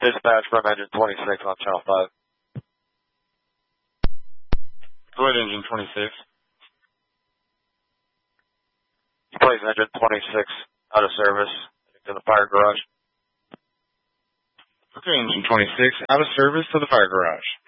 Dispatch from engine 26 on channel 5. Go ahead, engine 26. Place engine 26 out of service to the fire garage. Okay, engine 26 out of service to the fire garage.